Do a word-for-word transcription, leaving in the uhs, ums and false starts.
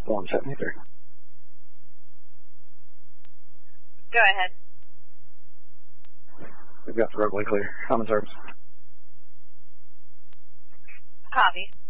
one seventy-three. Go ahead. We've got the roadway clear. I'm in service. Copy.